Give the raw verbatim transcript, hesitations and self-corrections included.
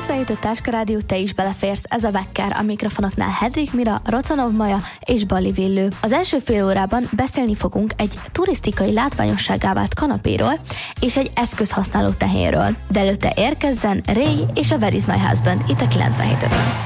kilencvenhét öt Táskarádió, te is beleférsz, ez a Vekker, a mikrofonoknál Hedvig Mira, Rocanov Maja és Bali Villő. Az első fél órában beszélni fogunk egy turisztikai látványosságá vált kanapéról és egy eszközhasználó tehénről. De előtte érkezzen Ray és a Where is my husband itt a kilencvenhét öt.